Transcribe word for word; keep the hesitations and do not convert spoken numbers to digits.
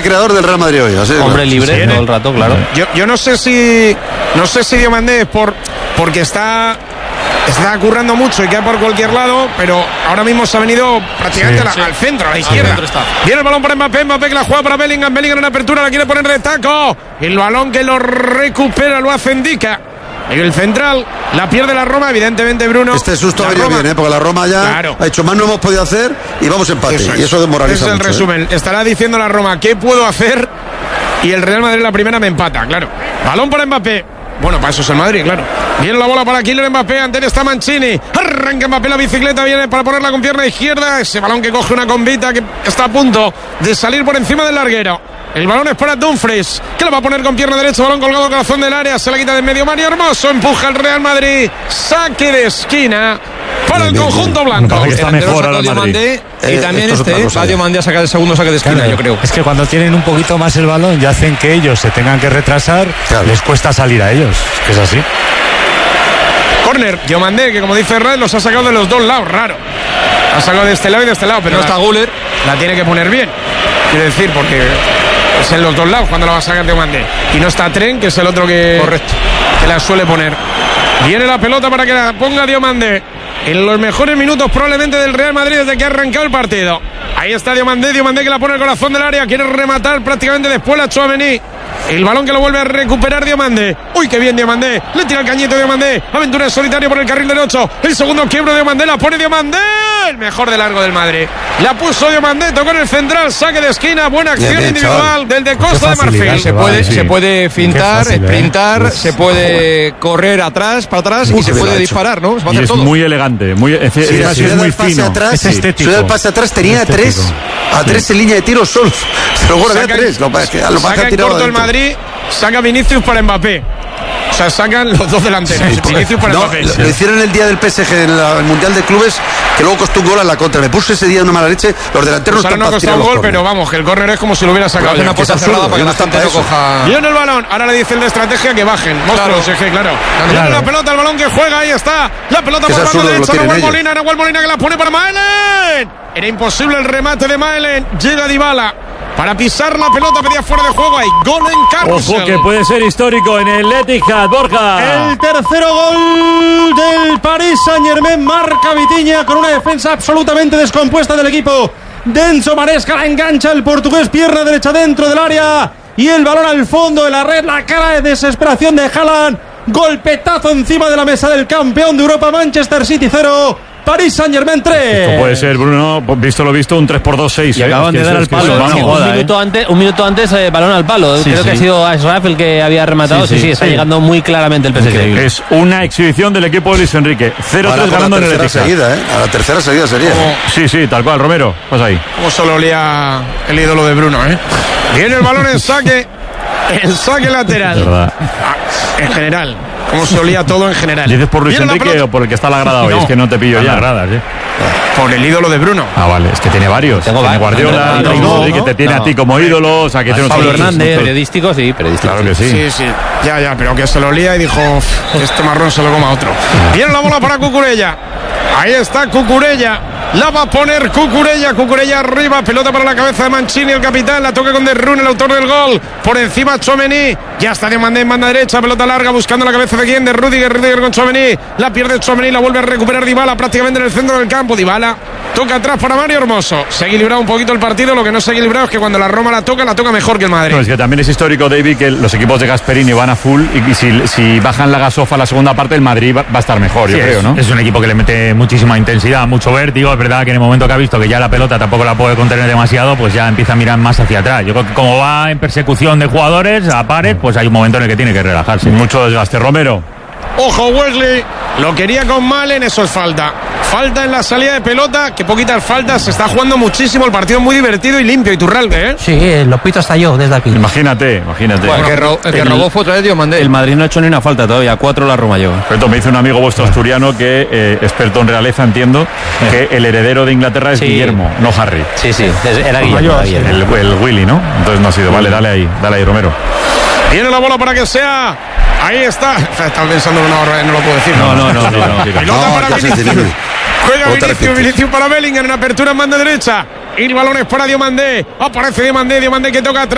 creador del Real Madrid hoy. Así, hombre ¿no? libre sí, todo el rato, claro. Yo, yo no sé si no sé si Diomandé es por porque está está currando mucho y queda por cualquier lado, pero ahora mismo se ha venido prácticamente sí, a la, sí. al centro, a la izquierda. Viene el balón para Mbappé, Mbappé que la juega para Bellingham, Bellingham en apertura, la quiere poner de taco. El balón que lo recupera, lo hace Ndica. Y el central, la pierde la Roma, evidentemente Bruno. Este susto ha venido bien, ¿eh? Porque la Roma ya claro. ha hecho más, no hemos podido hacer y vamos a empate. Eso es. Y eso desmoraliza Ese es el mucho, resumen. ¿eh? Estará diciendo la Roma, ¿qué puedo hacer? Y el Real Madrid la primera me empata, claro. Balón para Mbappé. Bueno, para eso es el Madrid, claro. Viene la bola para Kylian Mbappé, ante él está Mancini. Arranca Mbappé la bicicleta, viene para ponerla con pierna izquierda. Ese balón que coge una combita que está a punto de salir por encima del larguero. El balón es para Dumfries, que lo va a poner con pierna derecha, balón colgado al corazón del área, se la quita de en medio Mario Hermoso, empuja el Real Madrid, saque de esquina para el conjunto blanco. Que está mejor ahora el Madrid. Eh, y también este, va Diomandé a sacar el segundo saque de esquina, claro, yo creo. Es que cuando tienen un poquito más el balón y hacen que ellos se tengan que retrasar, claro. les cuesta salir a ellos, que es así. Corner, Diomandé, que como dice Red, los ha sacado de los dos lados, raro. Ha sacado de este lado y de este lado, pero no está Güler. La tiene que poner bien, quiero decir, porque es en los dos lados cuando la va a sacar Diomandé. Y no está Tren, que es el otro que, correcto, que la suele poner. Viene la pelota para que la ponga Diomandé. En los mejores minutos probablemente del Real Madrid desde que ha arrancado el partido. Ahí está Diomandé, Diomandé que la pone al corazón del área, quiere rematar prácticamente después la Tchouaméni. El balón que lo vuelve a recuperar Diomandé. Uy, qué bien Diomandé. Le tira el cañito Diomandé. Aventura en solitario por el carril del ocho. El segundo quiebro de Diomandé. La pone Diomandé. El mejor de largo del Madrid. La puso Diomandé. Tocó en el central. Saque de esquina. Buena acción bien, bien, individual chaval. Del de Costa de Marfil. Se puede, sí. se puede fintar, fácil, sprintar, eh. se puede correr atrás, para atrás y se puede disparar, ¿no? Se y es todo. Muy elegante. Muy, es, sí, es, es, es muy fino. Atrás, es estético. Ciudad del pase atrás tenía tres, a tres sí. en línea de tiro solos. Se lo guarda tres. Lo pasa que lo saca en corto el Madrid. Saca Vinicius para Mbappé. O sea, sacan los dos delanteros. Sí, Vinicius para no, Mbappé. Lo, sí. lo hicieron el día del P S G en la, el Mundial de Clubes, que luego costó un gol a la contra. Me puse ese día una mala leche. Los delanteros pues no están no ha costado un gol, pero vamos, que el córner es como si lo hubiera sacado. Una puerta cerrada para que la gente no coja. Viene el balón. Ahora le dice el de estrategia que bajen. Monstruos, claro. es que claro. claro. La pelota, el balón que juega, ahí está. La pelota por la banda derecha. Nahuel Molina, Nahuel Molina que la pone para Maelen. Era imposible el remate de Maelen. Llega Dybala. Para pisar la pelota, pedía fuera de juego. Hay gol en Carrusel. Ojo que puede ser histórico en el Etihad, Borja. El tercero gol del Paris Saint-Germain. Marca Vitinha con una defensa absolutamente descompuesta del equipo de Enzo Maresca. La engancha el portugués, pierna derecha dentro del área. Y el balón al fondo de la red. La cara de desesperación de Haaland. Golpetazo encima de la mesa del campeón de Europa. Manchester City cero. Paris Saint-Germain tres. Esto puede ser, Bruno, visto lo visto, un tres por dos seis. Y ¿eh? acaban de dar al palo. Un, jugada, un, minuto eh. antes, un minuto antes, eh, balón al palo. Sí, Creo sí. que ha sido Ashraf el que había rematado. Sí, sí, sí, sí está sí. llegando muy claramente el P S G. Es una exhibición del equipo de Luis Enrique. cero tres ganando en el Etihad. Seguida, ¿eh? A la tercera seguida sería. Como, sí, sí, tal cual, Romero. Pasa ahí. Como solo olía el ídolo de Bruno, ¿eh? Viene el balón en saque. En saque lateral. Ah, en general. Como se olía todo en general. ¿Dices por Luis Enrique o por el que está la grada hoy? No, es que no te pillo ya. Gradas, ¿eh? Por el ídolo de Bruno. Ah, vale, es que tiene varios. Tengo tiene Guardiola, no, no, no, que te tiene no. a ti como ídolo, o sea, que tiene Pablo Hernández, periodístico, sí, periodístico. Claro que sí. Sí, sí. Ya, ya, pero que se lo olía y dijo, este marrón se lo coma otro. Viene la bola para Cucurella. Ahí está Cucurella. La va a poner Cucurella, Cucurella arriba, pelota para la cabeza de Mancini, el capitán, la toca con De Bruyne, el autor del gol, por encima Tchouaméni, ya está Diomandé en banda derecha, pelota larga buscando la cabeza de quién, de Rüdiger, Rüdiger con Tchouaméni, la pierde Tchouaméni, la vuelve a recuperar Dybala prácticamente en el centro del campo, Dybala toca atrás para Mario Hermoso, se ha equilibrado un poquito el partido, lo que no se ha equilibrado es que cuando la Roma la toca, la toca mejor que el Madrid. No, es que también es histórico, David, que los equipos de Gasperini van a full y si, si bajan la gasofa a la segunda parte, el Madrid va, va a estar mejor, sí, yo creo, es, ¿no? Es un equipo que le mete muchísima intensidad, mucho vértigo, es verdad que en el momento que ha visto que ya la pelota tampoco la puede contener demasiado, pues ya empieza a mirar más hacia atrás. Yo creo que como va en persecución de jugadores a pares, pues hay un momento en el que tiene que relajarse. Mucho desgaste. Romero. Ojo, Wesley, lo quería con Malen, eso es falta. Falta en la salida de pelota, que poquitas faltas, se está jugando muchísimo, el partido muy divertido y limpio. Iturralde, ¿eh? Sí, lo pito hasta yo desde aquí. Imagínate, imagínate. Bueno, el que, ro el que el, robó fue otra vez Diomandé. El Madrid no ha hecho ni una falta todavía, cuatro la Roma lleva. Pero me dice un amigo vuestro asturiano que, eh, experto en realeza, entiendo, que el heredero de Inglaterra es sí. Guillermo, no Harry. Sí, sí, era Guillermo. Era Guillermo. El, el Willy, ¿no? Entonces no ha sido. Vale, dale ahí, dale ahí, Romero. Viene la bola para que sea. Ahí está. Estaba pensando en una hora, no lo puedo decir. No, no, no. no, no, no, no. Pelota para Vinicius. Juega Vinicius, Vinicius para Bellingham en apertura en banda derecha. Y el balón es para Diomandé. Aparece Diomandé, Diomandé que toca atrás.